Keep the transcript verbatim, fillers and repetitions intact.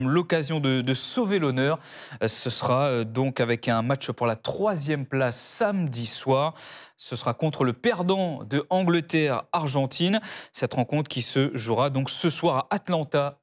L'occasion de, de sauver l'honneur, euh, ce sera euh, donc avec un match pour la troisième place samedi soir. Ce sera contre le perdant de Angleterre-Argentine. Cette rencontre qui se jouera donc ce soir à Atlanta